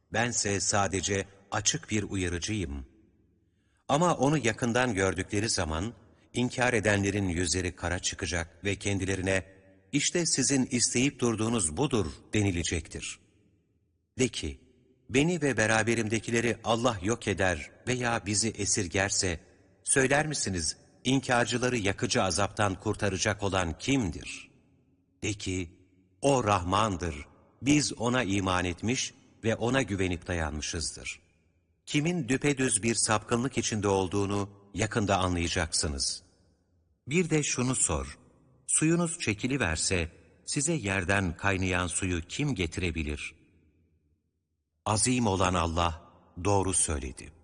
bense sadece açık bir uyarıcıyım. Ama onu yakından gördükleri zaman, inkar edenlerin yüzleri kara çıkacak ve kendilerine, işte sizin isteyip durduğunuz budur denilecektir. De ki, beni ve beraberimdekileri Allah yok eder veya bizi esirgerse, söyler misiniz, inkarcıları yakıcı azaptan kurtaracak olan kimdir? De ki, o Rahmandır, biz ona iman etmiş ve ona güvenip dayanmışızdır. Kimin düpedüz bir sapkınlık içinde olduğunu yakında anlayacaksınız. Bir de şunu sor, suyunuz çekiliverse, size yerden kaynayan suyu kim getirebilir? Azim olan Allah doğru söyledi.